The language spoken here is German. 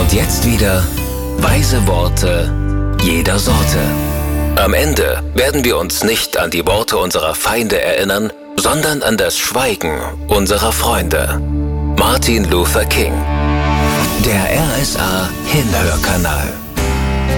Und jetzt wieder weise Worte jeder Sorte. Am Ende werden wir uns nicht an die Worte unserer Feinde erinnern, sondern an das Schweigen unserer Freunde. Martin Luther King. Der RSA Hinhörkanal.